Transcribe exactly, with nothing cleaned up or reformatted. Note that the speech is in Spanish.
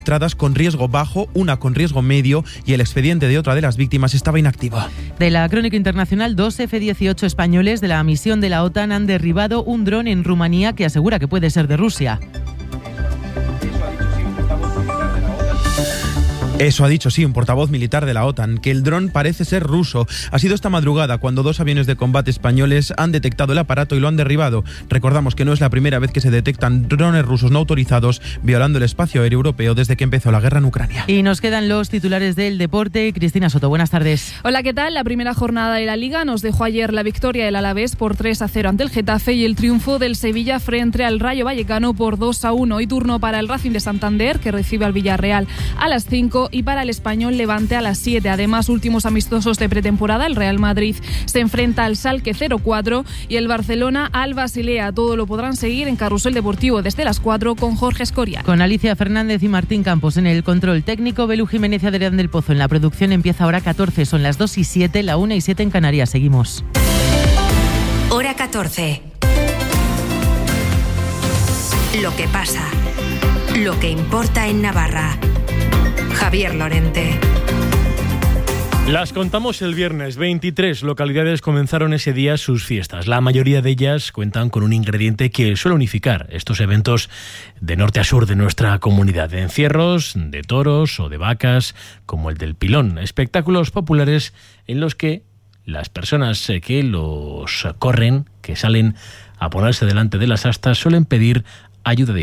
Entradas con riesgo bajo, una con riesgo medio y el expediente de otra de las víctimas estaba inactivo. De la crónica internacional, dos efe dieciocho españoles de la misión de la OTAN han derribado un dron en Rumanía que asegura que puede ser de Rusia. Eso ha dicho, sí, un portavoz militar de la OTAN, que el dron parece ser ruso. Ha sido esta madrugada cuando dos aviones de combate españoles han detectado el aparato y lo han derribado. Recordamos que no es la primera vez que se detectan drones rusos no autorizados violando el espacio aéreo europeo desde que empezó la guerra en Ucrania. Y nos quedan los titulares del deporte. Cristina Soto, buenas tardes. Hola, ¿qué tal? La primera jornada de la Liga nos dejó ayer la victoria del Alavés por tres a cero ante el Getafe y el triunfo del Sevilla frente al Rayo Vallecano por dos a uno. Hoy turno para el Racing de Santander, que recibe al Villarreal a las cinco, y para el Español Levante a las siete. Además, últimos amistosos de pretemporada, el Real Madrid se enfrenta al Schalke cero cuatro y el Barcelona al Basilea. Todo lo podrán seguir en Carrusel Deportivo desde las cuatro con Jorge Escorial. Con Alicia Fernández y Martín Campos en el control técnico, Belu Jiménez y Adrián del Pozo en la producción. Empieza hora catorce, son las dos y siete, la una y siete en Canarias. Seguimos. Hora catorce. Lo que pasa, lo que importa en Navarra. Javier Lorente. Las contamos el viernes. veintitrés localidades comenzaron ese día sus fiestas. La mayoría de ellas cuentan con un ingrediente que suele unificar estos eventos de norte a sur de nuestra comunidad. De encierros, de toros o de vacas, como el del pilón. Espectáculos populares en los que las personas que los corren, que salen a ponerse delante de las astas, suelen pedir ayuda de